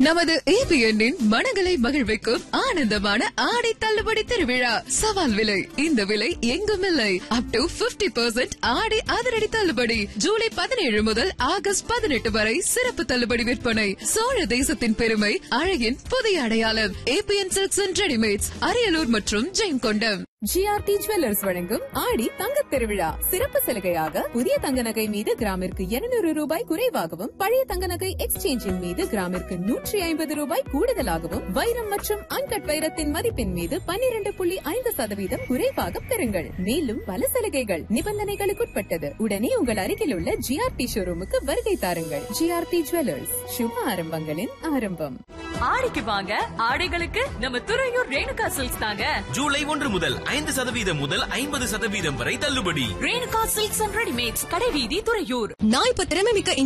நமது ABN மனங்களை மகிழ்விக்கும் ஆனந்தமான ஆடை தள்ளுபடி திருவிழா. சவால் விலை. இந்த விலை எங்கும் இல்லை. அப் டு 50% ஆடை அதிரடி தள்ளுபடி. ஜூலை 17 முதல் ஆகஸ்ட் 18 வரை சிறப்பு தள்ளுபடி விற்பனை. சோழ தேசத்தின் பெருமை, அழகின் புதிய அடையாளம். ABN Silks and Ready-Mates, Ariyalur மற்றும் ஜெயங்கொண்டம். GRT Jewellers வழங்கும் ஆடி தங்கத் திருவிழா. சிறப்பு சலுகையாக புதிய தங்க நகை மீது கிராமிற்கு 200 ரூபாய் குறைவாகவும், பழைய தங்க நகை எக்ஸ்சேஞ்சின் மீது கிராமிற்கு 150 ரூபாய் கூடுதலாகவும், வைரம் மற்றும் அன்கட் வைரத்தின் மதிப்பின் மீது 12.5% குறைவாக பெறுங்கள். மேலும் பல சலுகைகள், நிபந்தனைகளுக்குட்பட்டது. உடனே உங்கள் அருகில் உள்ள GRT ஷோரூமுக்கு வருகை தாருங்கள். GRT Jewellers, சுப ஆரம்பங்களின் ஆரம்பம். ஆடிக்கு வாங்க, ஆடைகளுக்கு நம்ம துறையூர் ரேணுகா சில்க்ஸ் தாங்க. ஜூலை 1 முதல் 5% முதல் 50% வரை தள்ளுபடி. ரேணுகா சில்க்ஸ் அண்ட் ரெடிமேட்ஸ், கடைவீதி, துறையூர். நான் இப்ப திறமை மிக்க